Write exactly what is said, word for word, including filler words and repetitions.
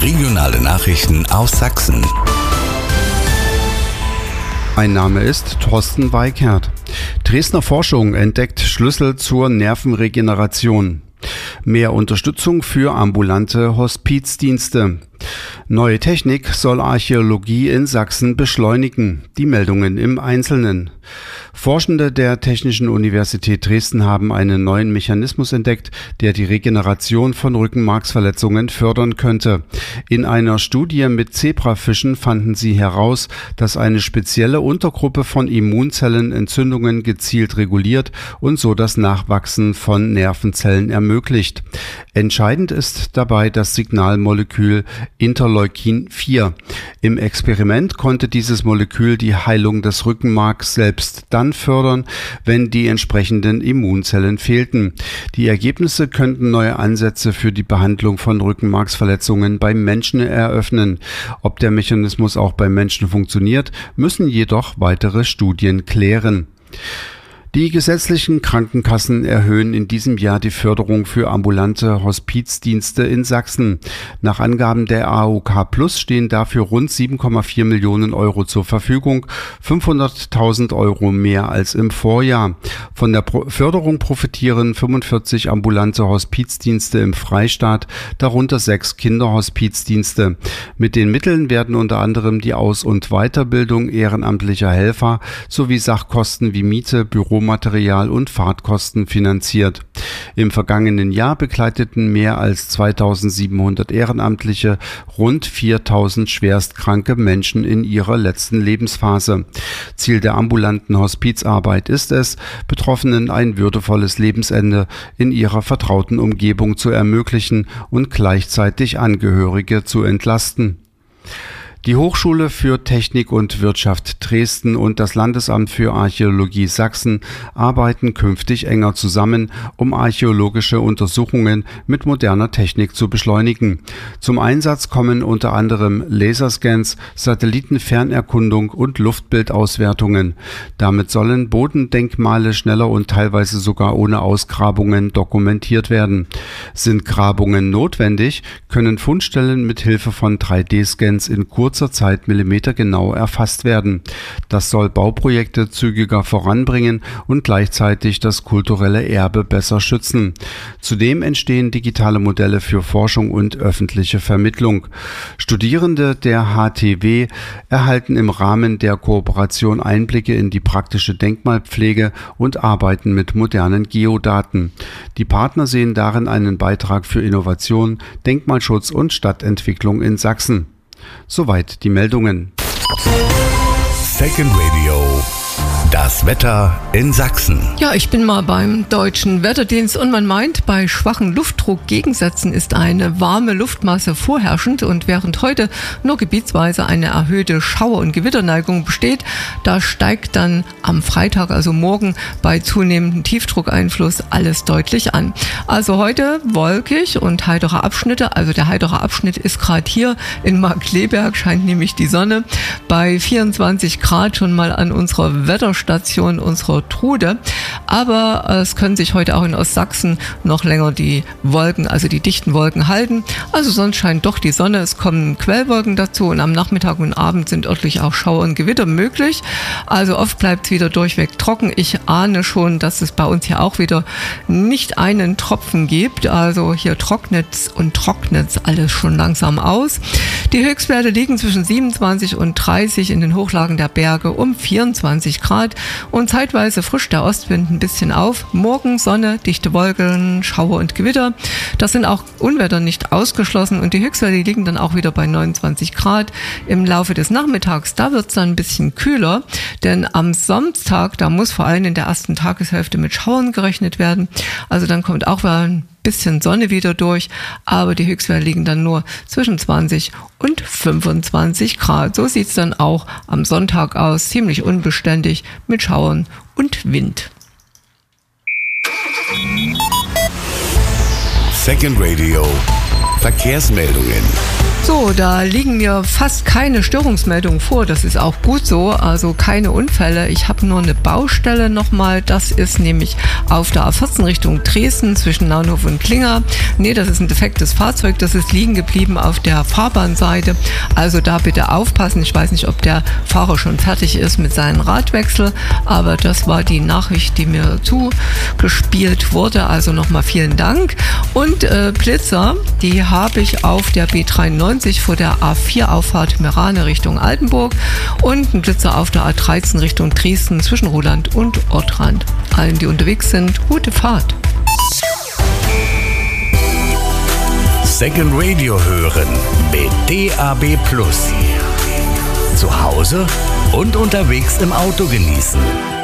Regionale Nachrichten aus Sachsen. Mein Name ist Thorsten Weikert. Dresdner Forschung entdeckt Schlüssel zur Nervenregeneration. Mehr Unterstützung für ambulante Hospizdienste. Neue Technik soll Archäologie in Sachsen beschleunigen. Die Meldungen im Einzelnen. Forschende der Technischen Universität Dresden haben einen neuen Mechanismus entdeckt, der die Regeneration von Rückenmarksverletzungen fördern könnte. In einer Studie mit Zebrafischen fanden sie heraus, dass eine spezielle Untergruppe von Immunzellen Entzündungen gezielt reguliert und so das Nachwachsen von Nervenzellen ermöglicht. Entscheidend ist dabei das Signalmolekül Interleukin vier. Im Experiment konnte dieses Molekül die Heilung des Rückenmarks selbst dann fördern, wenn die entsprechenden Immunzellen fehlten. Die Ergebnisse könnten neue Ansätze für die Behandlung von Rückenmarksverletzungen beim Menschen eröffnen. Ob der Mechanismus auch beim Menschen funktioniert, müssen jedoch weitere Studien klären. Die gesetzlichen Krankenkassen erhöhen in diesem Jahr die Förderung für ambulante Hospizdienste in Sachsen. Nach Angaben der A O K Plus stehen dafür rund sieben Komma vier Millionen Euro zur Verfügung, fünfhunderttausend Euro mehr als im Vorjahr. Von der Pro- Förderung profitieren fünfundvierzig ambulante Hospizdienste im Freistaat, darunter sechs Kinderhospizdienste. Mit den Mitteln werden unter anderem die Aus- und Weiterbildung ehrenamtlicher Helfer sowie Sachkosten wie Miete, Büro Material und Fahrtkosten finanziert. Im vergangenen Jahr begleiteten mehr als zweitausendsiebenhundert Ehrenamtliche rund viertausend schwerstkranke Menschen in ihrer letzten Lebensphase. Ziel der ambulanten Hospizarbeit ist es, Betroffenen ein würdevolles Lebensende in ihrer vertrauten Umgebung zu ermöglichen und gleichzeitig Angehörige zu entlasten. Die Hochschule für Technik und Wirtschaft Dresden und das Landesamt für Archäologie Sachsen arbeiten künftig enger zusammen, um archäologische Untersuchungen mit moderner Technik zu beschleunigen. Zum Einsatz kommen unter anderem Laserscans, Satellitenfernerkundung und Luftbildauswertungen. Damit sollen Bodendenkmale schneller und teilweise sogar ohne Ausgrabungen dokumentiert werden. Sind Grabungen notwendig, können Fundstellen mit Hilfe von drei D Scans in kurzer Zeit millimetergenau erfasst werden. Das soll Bauprojekte zügiger voranbringen und gleichzeitig das kulturelle Erbe besser schützen. Zudem entstehen digitale Modelle für Forschung und öffentliche Vermittlung. Studierende der H T W erhalten im Rahmen der Kooperation Einblicke in die praktische Denkmalpflege und arbeiten mit modernen Geodaten. Die Partner sehen darin einen Beitrag für Innovation, Denkmalschutz und Stadtentwicklung in Sachsen. Soweit die Meldungen. Second Radio. Das Wetter in Sachsen. Ja, ich bin mal beim Deutschen Wetterdienst und man meint, bei schwachen Luftdruckgegensätzen ist eine warme Luftmasse vorherrschend und während heute nur gebietsweise eine erhöhte Schauer- und Gewitterneigung besteht, da steigt dann am Freitag, also morgen, bei zunehmendem Tiefdruckeinfluss alles deutlich an. Also heute wolkig und heitere Abschnitte, also der heitere Abschnitt ist gerade hier in Markkleeberg, scheint nämlich die Sonne, bei vierundzwanzig Grad schon mal an unserer Wetterstation unserer Trude, aber es können sich heute auch in Ostsachsen noch länger die Wolken, also die dichten Wolken halten, also sonst scheint doch die Sonne, es kommen Quellwolken dazu und am Nachmittag und Abend sind örtlich auch Schauer und Gewitter möglich, also oft bleibt es wieder durchweg trocken. Ich ahne schon, dass es bei uns hier auch wieder nicht einen Tropfen gibt, also hier trocknet und trocknet alles schon langsam aus. Die Höchstwerte liegen zwischen siebenundzwanzig und dreißig in den Hochlagen der Berge um vierundzwanzig Grad und zeitweise frischt der Ostwind ein bisschen auf. Morgen Sonne, dichte Wolken, Schauer und Gewitter. Das sind auch Unwetter nicht ausgeschlossen und die Höchstwerte liegen dann auch wieder bei neunundzwanzig Grad. Im Laufe des Nachmittags, da wird es dann ein bisschen kühler, denn am Samstag, da muss vor allem in der ersten Tageshälfte mit Schauern gerechnet werden. Also dann kommt auch wieder ein bisschen Sonne wieder durch, aber die Höchstwerte liegen dann nur zwischen zwanzig und fünfundzwanzig Grad. So sieht es dann auch am Sonntag aus, ziemlich unbeständig mit Schauern und Wind. Second Radio. Verkehrsmeldungen. So, da liegen mir fast keine Störungsmeldungen vor. Das ist auch gut so, also keine Unfälle. Ich habe nur eine Baustelle nochmal. Das ist nämlich auf der A vierzehn Richtung Dresden zwischen Naunhof und Klinger. Nee, das ist ein defektes Fahrzeug. Das ist liegen geblieben auf der Fahrbahnseite. Also da bitte aufpassen. Ich weiß nicht, ob der Fahrer schon fertig ist mit seinem Radwechsel, aber das war die Nachricht, die mir zugespielt wurde. Also nochmal vielen Dank. Und äh, Blitzer, die habe ich auf der B dreiundneunzig vor der A vier Auffahrt Merane Richtung Altenburg und ein Blitzer auf der A dreizehn Richtung Dresden zwischen Ruhland und Ortrand. Allen, die unterwegs sind, gute Fahrt. Second Radio hören mit D A B Plus. Zu Hause und unterwegs im Auto genießen.